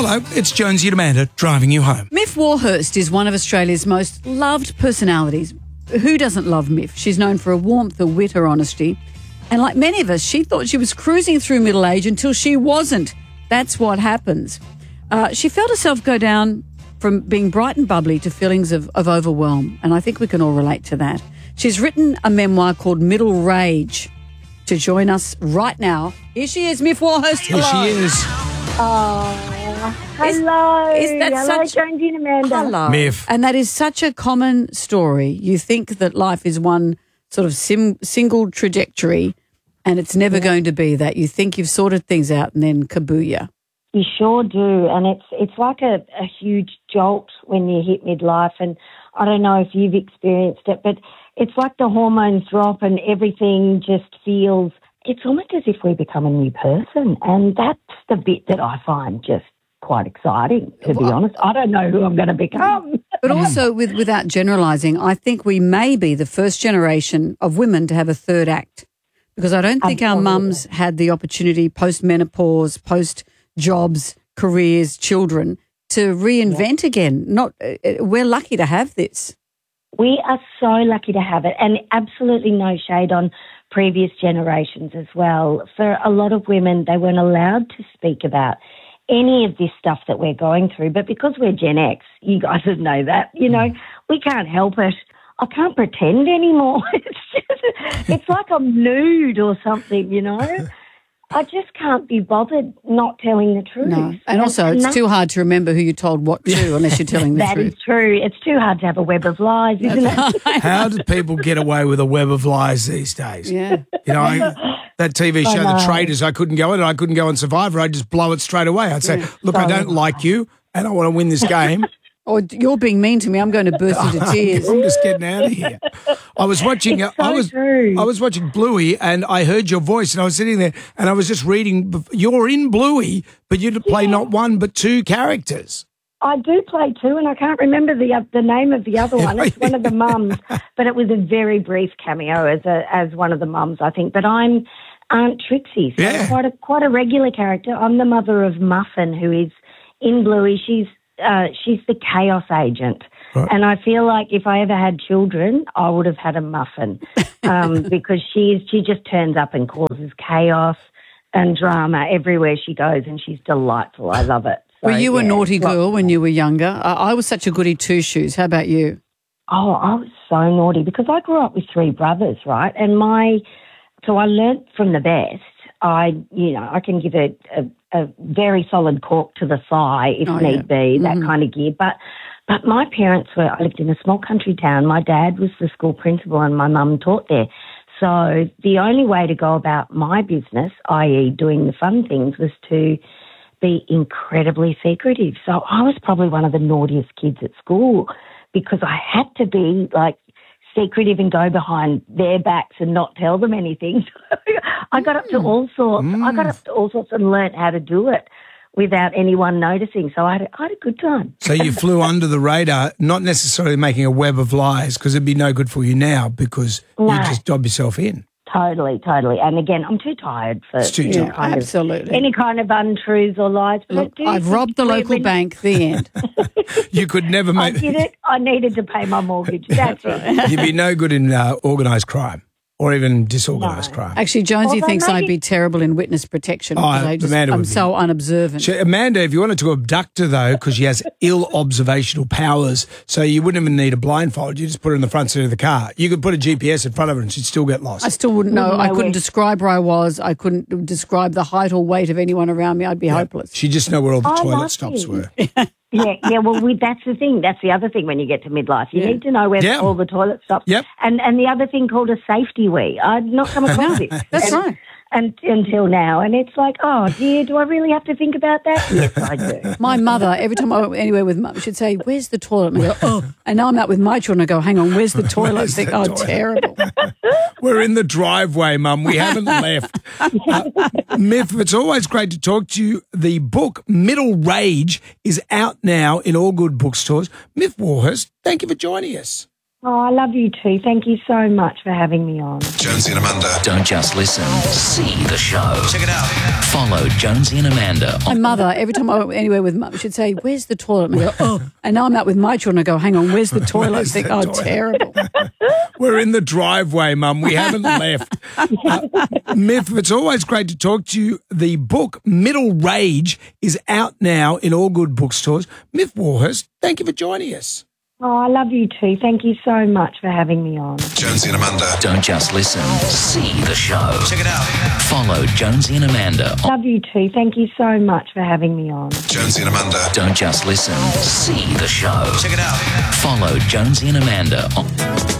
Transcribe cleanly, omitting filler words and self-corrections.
Hello, it's Jonesy and Amanda driving you home. Miff Warhurst is one of Australia's most loved personalities. Who doesn't love Miff? She's known for her warmth, her wit, her honesty. And like many of us, she thought she was cruising through middle age until she wasn't. That's what happens. She felt herself go down from being bright and bubbly to feelings of overwhelm. And I think we can all relate to that. She's written a memoir called Middle Rage. To join us right now, here she is, Miff Warhurst. Here she is. Hello. Hello, Jonesy and Amanda. Hello. Miff. And that is such a common story. You think that life is one sort of single trajectory and it's never going to be that. You think you've sorted things out and then kabooyah. You sure do. And it's like a huge jolt when you hit midlife. And I don't know if you've experienced it, but it's like the hormones drop and everything just feels, it's almost as if we become a new person. And that's the bit that I find just quite exciting, to be honest. I don't know who I'm going to become. But also, without generalising, I think we may be the first generation of women to have a third act, because I don't think our mums had the opportunity post-menopause, post-jobs, careers, children, to reinvent again. We're lucky to have this. We are so lucky to have it, and absolutely no shade on previous generations as well. For a lot of women, they weren't allowed to speak about any of this stuff that we're going through. But because we're Gen X, you guys would know that, we can't help it. I can't pretend anymore. It's like I'm nude or something, I just can't be bothered not telling the truth. No. And also, it's too hard to remember who you told what to unless you're telling the truth. That is true. It's too hard to have a web of lies, isn't it? How do people get away with a web of lies these days? Yeah. That TV show, The Traitors, I couldn't go in it. I couldn't go on Survivor. I'd just blow it straight away. I'd say, look, I don't like you and I want to win this game. Or you're being mean to me. I'm going to burst into tears. I'm just getting out of here. I was watching. True. I was watching Bluey, and I heard your voice, and I was sitting there, and I was just reading. You're in Bluey, but you play not one but two characters. I do play two, and I can't remember the name of the other one. It's one of the mums, but it was a very brief cameo as one of the mums, I think. But I'm Aunt Trixie, so I'm quite a regular character. I'm the mother of Muffin, who is in Bluey. She's the chaos agent. Right. And I feel like if I ever had children, I would have had a Muffin because she just turns up and causes chaos and drama everywhere she goes, and she's delightful. I love it. So, were you a naughty girl when you were younger? I was such a goody two-shoes. How about you? Oh, I was so naughty because I grew up with three brothers, right? And so I learnt from the best. I can give a very solid cork to the thigh if need be, that kind of gear. But my parents I lived in a small country town. My dad was the school principal and my mum taught there. So the only way to go about my business, i.e. doing the fun things, was to be incredibly secretive. So I was probably one of the naughtiest kids at school because I had to be secretive and go behind their backs and not tell them anything. So I got up to all sorts. I got up to all sorts and learnt how to do it without anyone noticing. So I had a good time. So you flew under the radar, not necessarily making a web of lies, because it'd be no good for you now because you just dob yourself in. Totally. And again, I'm too tired for absolutely any kind of untruths or lies. Look, I've robbed the local bank. The end. You could never make. I did it. I needed to pay my mortgage. That's it. You'd be no good in organised crime or even disorganised crime. Actually, Jonesy thinks I'd be terrible in witness protection because I'm so unobservant. Amanda, if you wanted to abduct her, though, because she has ill observational powers, so you wouldn't even need a blindfold. You just put her in the front seat of the car. You could put a GPS in front of her and she'd still get lost. I still wouldn't know. I couldn't describe where I was. I couldn't describe the height or weight of anyone around me. I'd be hopeless. She'd just know where all the toilet stops were. Yeah. Well, that's the thing. That's the other thing when you get to midlife. You need to know where all the toilet stops. Yep. And the other thing called a safety wee. I'd not come across it. That's right. Until now. And it's like, oh, dear, do I really have to think about that? Yes, I do. My mother, every time I went anywhere with Mum, she'd say, where's the toilet? And I go, oh. And now I'm out with my children. I go, hang on, where's the toilet? I think, terrible. We're in the driveway, Mum. We haven't left. Miff, it's always great to talk to you. The book, Middle Rage, is out now in all good bookstores. Miff Warhurst, thank you for joining us. Oh, I love you too. Thank you so much for having me on. Jonesy and Amanda. Don't just listen, see the show. Check it out. Follow Jonesy and Amanda My on mother, every time I went anywhere with Mum, she'd say, "Where's the toilet?" And I go, "Oh." And now I'm out with my children. I go, "Hang on, where's the toilet?" I think, "Oh, terrible." We're in the driveway, Mum. We haven't left. Myth, it's always great to talk to you. The book Middle Rage is out now in all good bookstores. Myth Warhurst, thank you for joining us. Oh, I love you too. Thank you so much for having me on. Jonesy and Amanda. Don't just listen, see the show. Check it out. Follow Jonesy and Amanda on Love you too. Thank you so much for having me on. Jonesy and Amanda. Don't just listen, see the show. Check it out. Follow Jonesy and Amanda on